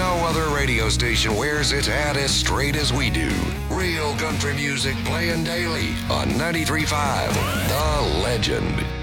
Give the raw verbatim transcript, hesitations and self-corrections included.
No other radio station wears its hat as straight as we do. Real country music playing daily on ninety-three point five The Legend.